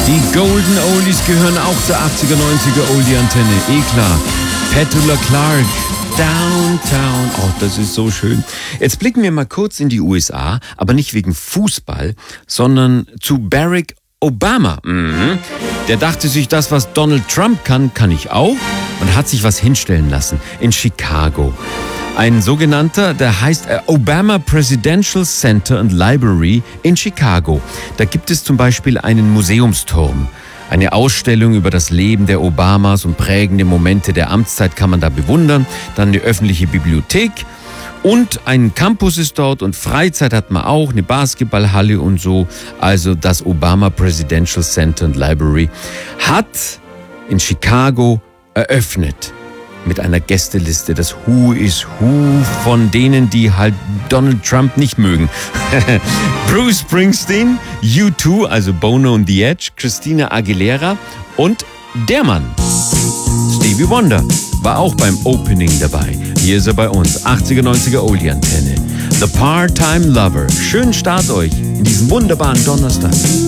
Die Golden Oldies gehören auch zur 80er, 90er Oldie-Antenne. Klar. Petula Clark, Downtown. Oh, das ist so schön. Jetzt blicken wir mal kurz in die USA, aber nicht wegen Fußball, sondern zu Barack Obama. Der dachte sich, das, was Donald Trump kann, kann ich auch, und hat sich was hinstellen lassen in Chicago. Ein sogenannter, der heißt Obama Presidential Center and Library in Chicago. Da gibt es zum Beispiel einen Museumsturm. Eine Ausstellung über das Leben der Obamas und prägende Momente der Amtszeit kann man da bewundern. Dann eine öffentliche Bibliothek und ein Campus ist dort und Freizeit hat man auch, eine Basketballhalle und so. Also das Obama Presidential Center and Library hat in Chicago eröffnet. Mit einer Gästeliste, das Who is Who von denen, die halt Donald Trump nicht mögen. Bruce Springsteen, U2, also Bono und The Edge, Christina Aguilera und der Mann, Stevie Wonder, war auch beim Opening dabei. Hier ist er bei uns, 80er, 90er Oldie-Antenne. The Part-Time Lover. Schönen Start euch in diesen wunderbaren Donnerstag.